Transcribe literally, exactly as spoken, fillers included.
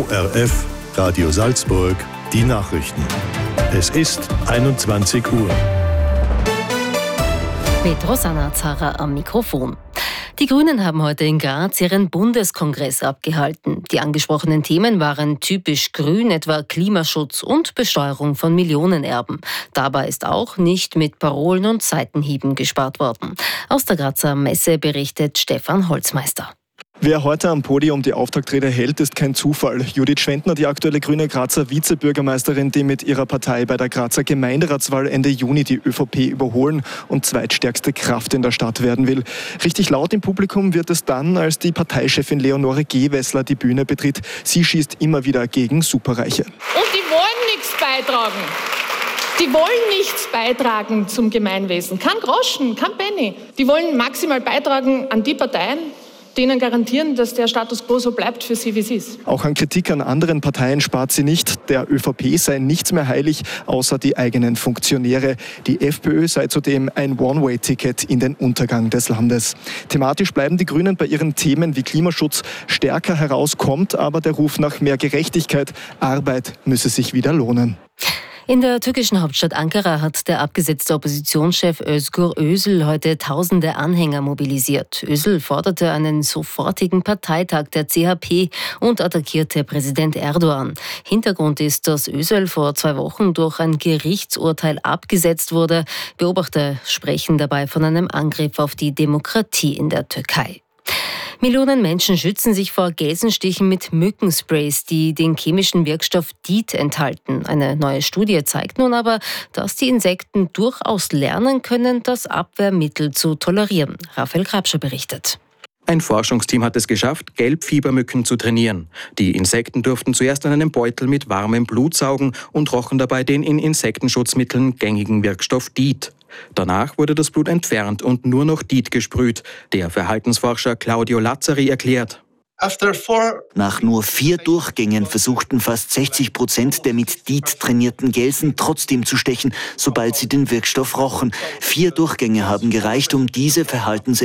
O R F, Radio Salzburg, die Nachrichten. Es ist einundzwanzig Uhr. Mit Rosanna Zara am Mikrofon. Die Grünen haben heute in Graz ihren Bundeskongress abgehalten. Die angesprochenen Themen waren typisch grün, etwa Klimaschutz und Besteuerung von Millionenerben. Dabei ist auch nicht mit Parolen und Seitenhieben gespart worden. Aus der Grazer Messe berichtet Stefan Holzmeister. Wer heute am Podium die Auftaktrede hält, ist kein Zufall. Judith Schwendner, die aktuelle grüne Grazer Vizebürgermeisterin, die mit ihrer Partei bei der Grazer Gemeinderatswahl Ende Juni die ÖVP überholen und zweitstärkste Kraft in der Stadt werden will. Richtig laut im Publikum wird es dann, als die Parteichefin Leonore Gewessler die Bühne betritt. Sie schießt immer wieder gegen Superreiche. Und die wollen nichts beitragen. Die wollen nichts beitragen zum Gemeinwesen. Kein Groschen, kein Penny. Die wollen maximal beitragen an die Parteien, denen garantieren, dass der Status quo so bleibt für sie, wie es ist. Auch an Kritik an anderen Parteien spart sie nicht. Der ÖVP sei nichts mehr heilig, außer die eigenen Funktionäre. Die FPÖ sei zudem ein One-Way-Ticket in den Untergang des Landes. Thematisch bleiben die Grünen bei ihren Themen wie Klimaschutz. Stärker heraus kommt aber der Ruf nach mehr Gerechtigkeit. Arbeit müsse sich wieder lohnen. In der türkischen Hauptstadt Ankara hat der abgesetzte Oppositionschef Özgür Özel heute tausende Anhänger mobilisiert. Özel forderte einen sofortigen Parteitag der C H P und attackierte Präsident Erdogan. Hintergrund ist, dass Özel vor zwei Wochen durch ein Gerichtsurteil abgesetzt wurde. Beobachter sprechen dabei von einem Angriff auf die Demokratie in der Türkei. Millionen Menschen schützen sich vor Gelsenstichen mit Mückensprays, die den chemischen Wirkstoff DEET enthalten. Eine neue Studie zeigt nun aber, dass die Insekten durchaus lernen können, das Abwehrmittel zu tolerieren. Raphael Krabscher berichtet. Ein Forschungsteam hat es geschafft, Gelbfiebermücken zu trainieren. Die Insekten durften zuerst an einem Beutel mit warmem Blut saugen und rochen dabei den in Insektenschutzmitteln gängigen Wirkstoff DEET. Danach wurde das Blut entfernt und nur noch DEET gesprüht. Der Verhaltensforscher Claudio Lazzari erklärt: Nach nur vier Durchgängen versuchten fast sechzig Prozent der mit DEET trainierten Gelsen trotzdem zu stechen, sobald sie den Wirkstoff rochen. Vier Durchgänge haben gereicht, um diese Verhaltensänderung